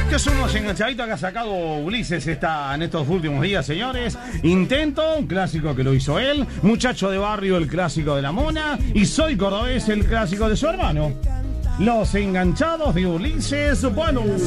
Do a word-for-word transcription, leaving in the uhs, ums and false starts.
Estos son unos enganchaditos que ha sacado Ulises esta, en estos últimos días, señores. Intento, un clásico que lo hizo él. Muchacho de barrio, el clásico de la Mona. Y Soy Cordobés, el clásico de su hermano. Los enganchados de Ulises Bonus.